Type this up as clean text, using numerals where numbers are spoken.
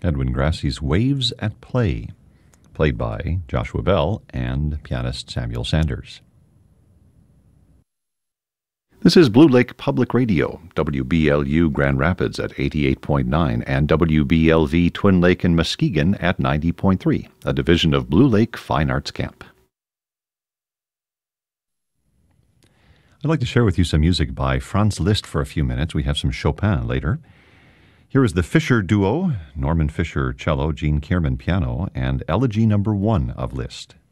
Edwin Grassie's Waves at Play, played by Joshua Bell and pianist Samuel Sanders. This is Blue Lake Public Radio, WBLU Grand Rapids at 88.9 and WBLV Twin Lake and Muskegon at 90.3, a division of Blue Lake Fine Arts Camp. I'd like to share with you some music by Franz Liszt for a few minutes. We have some Chopin later. Here is the Fischer Duo, Norman Fischer cello, Gene Kierman piano, and Elegy No. 1 of Liszt.